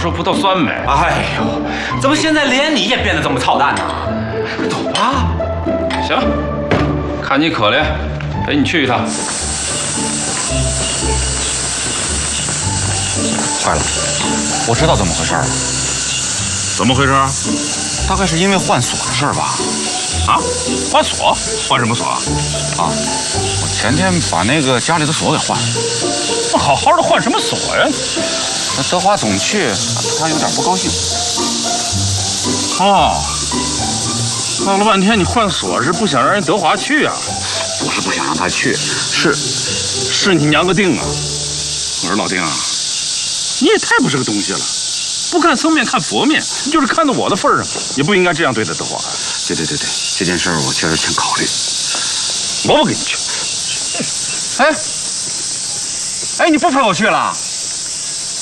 说葡萄酸呗。 哎呦，怎么现在连你也变得这么操蛋呢？走吧。 行，看你可怜，陪你去一趟。 坏了，我知道怎么回事了。 怎么回事？ 大概是因为换锁的事儿吧？ 啊？换锁？换什么锁？ 啊，我前天把那个家里的锁给换了。 那好好的换什么锁呀？ 那德华总去，他有点不高兴。 哦，闹了半天你换锁是不想让人德华去啊？ 不是不想让他去， 是你娘个腚啊！我说老丁啊，你也太不是个东西了，不看僧面看佛面，你就是看到我的份儿上，也不应该这样对待德华。 对，这件事儿我确实挺考虑。 我不跟你去。 哎，你不陪我去了？